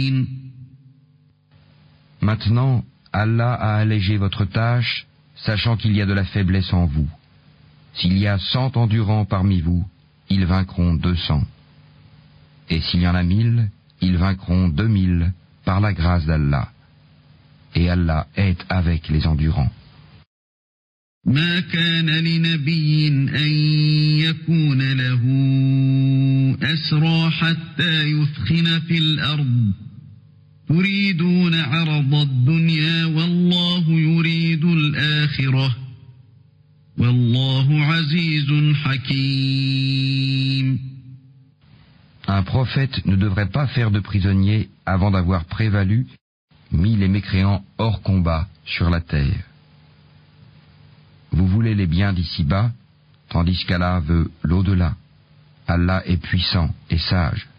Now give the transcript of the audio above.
Maintenant, Allah a allégé votre tâche, sachant qu'il y a de la faiblesse en vous. S'il y a 100 endurants parmi vous, ils vaincront 200. Et s'il y en a 1000, ils vaincront 2000 par la grâce d'Allah. Et Allah est avec les endurants. ما كان لنبي أن يكون له أسرى حتى يثخن في الأرض تريدون عرض الدنيا والله يريد الآخرة والله عزيز حكيم. Un prophète ne devrait pas faire de prisonniers avant d'avoir prévalu, mis les mécréants hors combat sur la terre. Vous voulez les biens d'ici-bas, tandis qu'Allah veut l'au-delà. Allah est puissant et sage.